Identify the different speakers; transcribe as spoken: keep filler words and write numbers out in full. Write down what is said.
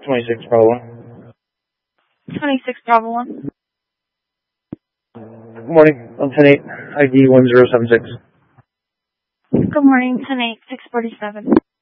Speaker 1: twenty-six Bravo one.
Speaker 2: twenty-six Bravo one.
Speaker 1: Good morning. I'm ten eight, I D one zero seven six.
Speaker 2: Good morning, ten eight, six forty-seven.